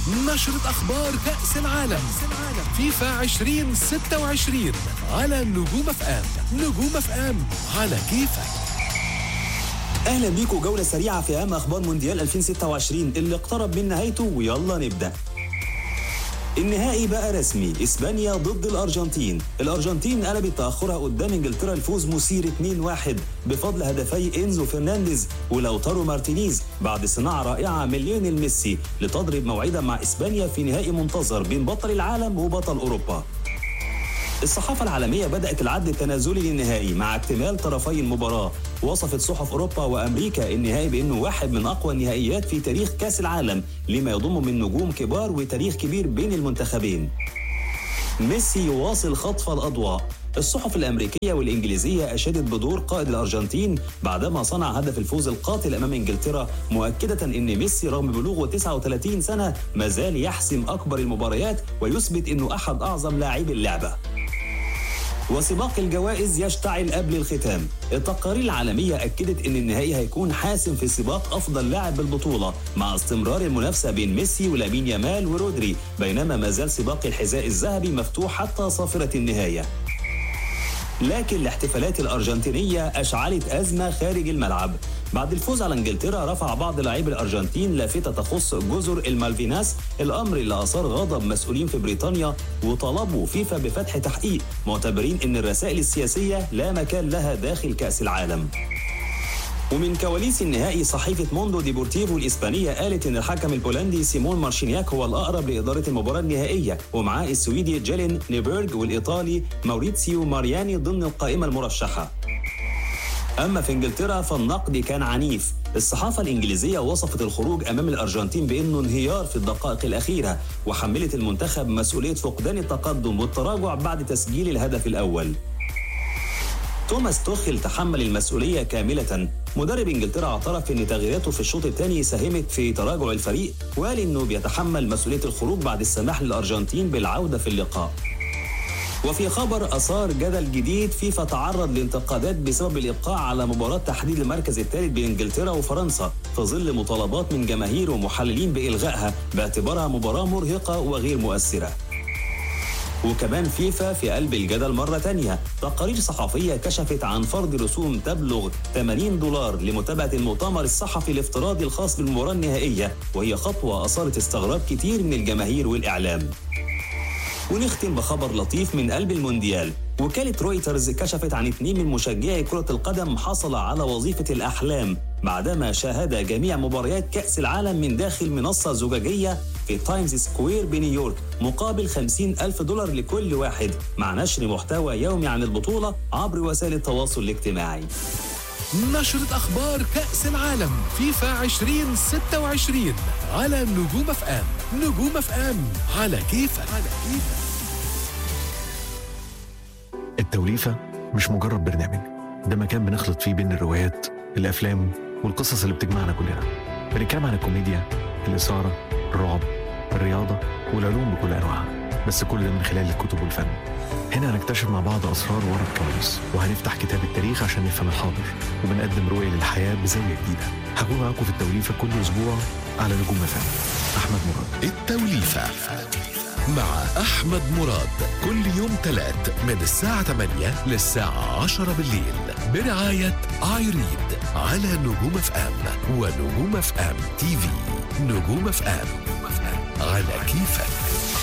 نشرة أخبار كأس العالم فيفا 2026 على نجوم اف ام. نجوم اف ام على كيفك. اهلا بيكم جولة سريعة في اهم اخبار مونديال 2026 اللي اقترب من نهايته، ويلا نبدأ. النهائي بقى رسمي، اسبانيا ضد الارجنتين قلبت تاخرها قدام انجلترا الفوز مثير 2-1 بفضل هدفي انزو فرنانديز ولوتارو مارتينيز بعد صناعه رائعه من ليونيل ميسي لتضرب موعدا مع اسبانيا في نهائي منتظر بين بطل العالم وبطل اوروبا. الصحافة العالمية بدأت العد التنازلي للنهائي مع اكتمال طرفي المباراة. وصفت صحف أوروبا وأمريكا النهائي بأنه واحد من أقوى النهائيات في تاريخ كأس العالم، لما يضم من نجوم كبار وتاريخ كبير بين المنتخبين. ميسي يواصل خطف الأضواء. الصحف الأمريكية والإنجليزية أشادت بدور قائد الأرجنتين بعدما صنع هدف الفوز القاتل أمام إنجلترا، مؤكدة أن ميسي رغم بلوغه 39 سنة ما زال يحسم أكبر المباريات ويثبت أنه أحد أعظم لاعبي اللعبة. وسباق الجوائز يشتعل قبل الختام. التقارير العالمية أكدت أن النهائي هيكون حاسم في سباق أفضل لاعب بالبطولة مع استمرار المنافسة بين ميسي ولامين يامال ورودري، بينما ما زال سباق الحذاء الذهبي مفتوح حتى صافرة النهاية. لكن الاحتفالات الأرجنتينية أشعلت أزمة خارج الملعب. بعد الفوز على انجلترا رفع بعض لاعبي الأرجنتين لافتة تخص جزر المالفيناس، الأمر اللي أثار غضب مسؤولين في بريطانيا وطلبوا فيفا بفتح تحقيق، معتبرين أن الرسائل السياسية لا مكان لها داخل كأس العالم. ومن كواليس النهائي صحيفة موندو ديبورتيفو الإسبانية قالت إن الحكم البولندي سيمون مارشينياك هو الأقرب لإدارة المباراة النهائية، ومعاه السويدي جيلين نيبرغ والإيطالي ماوريتسيو مارياني ضمن القائمة المرشحة. أما في إنجلترا فالنقد كان عنيف. الصحافة الإنجليزية وصفت الخروج أمام الأرجنتين بأنه انهيار في الدقائق الأخيرة، وحملت المنتخب مسؤولية فقدان التقدم والتراجع بعد تسجيل الهدف الأول. توماس توخيل تحمل المسؤولية كاملة. مدرب إنجلترا اعترف أن تغييراته في الشوط الثاني ساهمت في تراجع الفريق، وقال أنه بيتحمل مسؤولية الخروج بعد السماح للأرجنتين بالعودة في اللقاء. وفي خبر أثار جدل جديد، فيفا تعرض لانتقادات بسبب الإبقاء على مباراة تحديد المركز الثالث بين إنجلترا وفرنسا في ظل مطالبات من جماهير ومحللين بإلغائها باعتبارها مباراة مرهقة وغير مؤثرة. وكمان فيفا في قلب الجدل مرة تانية. تقارير صحفية كشفت عن فرض رسوم تبلغ $80 لمتابعة المؤتمر الصحفي الافتراضي الخاص بالمباراة النهائية، وهي خطوة أثارت استغراب كتير من الجماهير والإعلام. ونختم بخبر لطيف من قلب المونديال. وكالة رويترز كشفت عن 2 من مشجعي كرة القدم حصل على وظيفة الأحلام بعدما شاهد جميع مباريات كأس العالم من داخل منصة زجاجية في تايمز سكوير بنيويورك مقابل $50,000 لكل واحد، مع نشر محتوى يومي عن البطولة عبر وسائل التواصل الاجتماعي. نشرة أخبار كأس العالم فيفا 2026 على نجوم اف ام. نجوم اف ام على كيفك. التوليفة مش مجرد برنامج، ده مكان بنخلط فيه بين الروايات، الأفلام والقصص اللي بتجمعنا كلنا. بنتكلم عن الكوميديا، الإثارة، الرعب، الرياضة والعلوم بكل أنواعها، بس كل ده من خلال الكتب والفن. هنا هنكتشف مع بعض أسرار ورا الكواليس، وهنفتح كتاب التاريخ عشان نفهم الحاضر، وبنقدم رؤية للحياة بزاوية جديدة. هكون معاكم في التوليفة كل أسبوع على نجوم اف ام. أحمد مراد. التوليفة مع أحمد مراد كل يوم 3 من الساعة 8 للساعة 10 بالليل برعاية آيريد على نجوم اف ام ونجوم اف ام تي في. نجوم اف ام على كيفك.